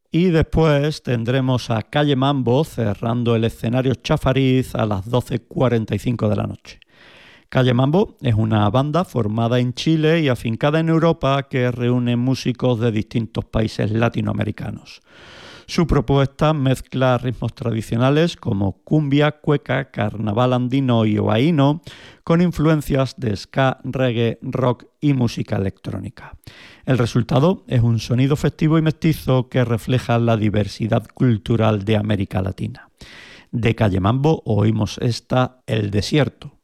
Y después tendremos a Calle Mambo cerrando el escenario Chafariz a las 12:45 de la noche. Calle Mambo es una banda formada en Chile y afincada en Europa que reúne músicos de distintos países latinoamericanos. Su propuesta mezcla ritmos tradicionales como cumbia, cueca, carnaval andino y huayno con influencias de ska, reggae, rock y música electrónica. El resultado es un sonido festivo y mestizo que refleja la diversidad cultural de América Latina. De Calle Mambo oímos esta El Desierto.